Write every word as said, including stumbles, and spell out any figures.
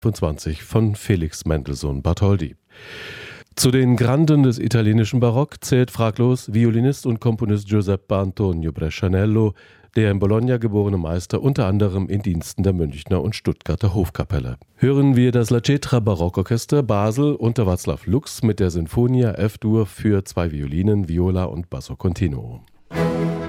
fünfundzwanzig von Felix Mendelssohn Bartholdy. Zu den Granden des italienischen Barock zählt fraglos Violinist und Komponist Giuseppe Antonio Brescianello, der in Bologna geborene Meister unter anderem in Diensten der Münchner und Stuttgarter Hofkapelle. Hören wir das La Cetra Barockorchester Basel unter Václav Lux mit der Sinfonia F-Dur für zwei Violinen, Viola und Basso Continuo.